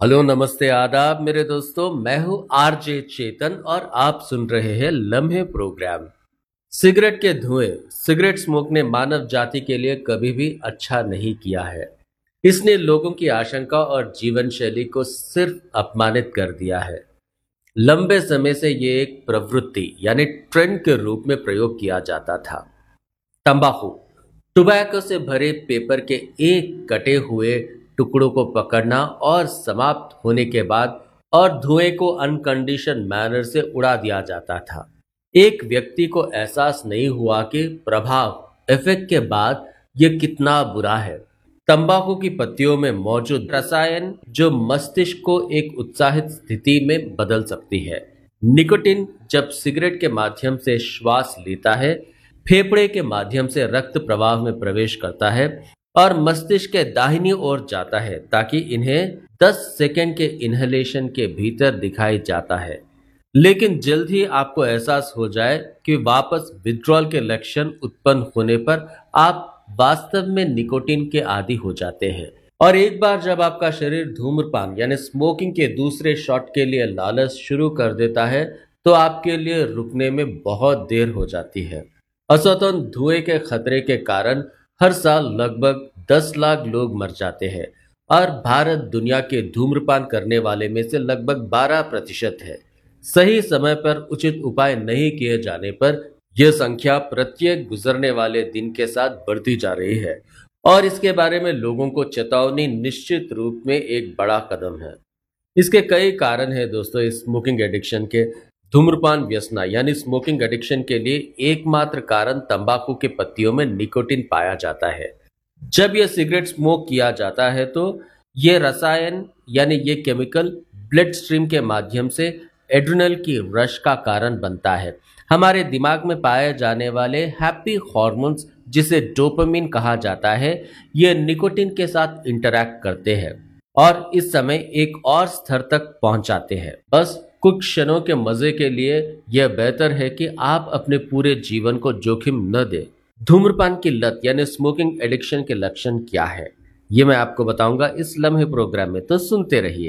Hello, नमस्ते, आदाब मेरे दोस्तों। मैं हूं आरजे चेतन और आप सुन रहे हैं लम्हे प्रोग्राम। सिगरेट के धुएं, सिगरेट स्मोक ने मानव जाति के लिए कभी भी अच्छा नहीं किया है। इसने लोगों की आशंका और जीवन शैली को सिर्फ अपमानित कर दिया है। लंबे समय से ये एक प्रवृत्ति यानी ट्रेंड के रूप में प्रयोग किया जाता था। तंबाकू, टोबैको से भरे पेपर के एक कटे हुए टुकड़ों को पकड़ना और समाप्त होने के बाद और धुएं को अनकंडीशन मैनर से उड़ा दिया जाता था। एक व्यक्ति को एहसास नहीं हुआ कि प्रभाव इफेक्ट के बाद यह कितना बुरा है। तंबाकू की पत्तियों में मौजूद रसायन जो मस्तिष्क को एक उत्साहित स्थिति में बदल सकती है। निकोटिन जब सिगरेट के माध्यम से श्वास लेता है, फेफड़े के माध्यम से रक्त प्रवाह में प्रवेश करता है और मस्तिष्क के दाहिनी ओर जाता है ताकि इन्हें 10 सेकंड के इन्हेलेशन के भीतर दिखाई जाता है। लेकिन जल्द ही आपको एहसास हो जाए कि वापस विड्रॉल के लक्षण उत्पन्न होने पर आप वास्तव में निकोटिन के आदी हो जाते हैं। और एक बार जब आपका शरीर धूम्रपान यानी स्मोकिंग के दूसरे शॉट के लिए लालच शुरू कर देता है तो आपके लिए रुकने में बहुत देर हो जाती है। असतन धुएं के खतरे के कारण हर साल लगभग 10 लाख लोग मर जाते हैं और भारत दुनिया के धूम्रपान करने वाले में से लगभग 12% है। सही समय पर उचित उपाय नहीं किए जाने पर यह संख्या प्रत्येक गुजरने वाले दिन के साथ बढ़ती जा रही है और इसके बारे में लोगों को चेतावनी निश्चित रूप में एक बड़ा कदम है। इसके कई कारण हैं दोस्तों। इस स्मोकिंग एडिक्शन के धूम्रपान व्यसना यानी स्मोकिंग एडिक्शन के लिए एकमात्र कारण तंबाकू के पत्तियों में निकोटिन पाया जाता है। जब यह सिगरेट स्मोक किया जाता है तो ये रसायन यानी ये केमिकल ब्लड स्ट्रीम के माध्यम से एड्रिनल की रश का कारण बनता है। हमारे दिमाग में पाए जाने वाले हैप्पी हार्मोन्स जिसे डोपामिन कहा जाता है, ये निकोटिन के साथ इंटरैक्ट करते हैं और इस समय एक और स्तर तक पहुंचाते हैं। बस कुछ क्षणों के मजे के लिए यह बेहतर है कि आप अपने पूरे जीवन को जोखिम न दें। धूम्रपान की लत यानी स्मोकिंग एडिक्शन के लक्षण क्या है, ये मैं आपको बताऊंगा इस लम्हे प्रोग्राम में, तो सुनते रहिए।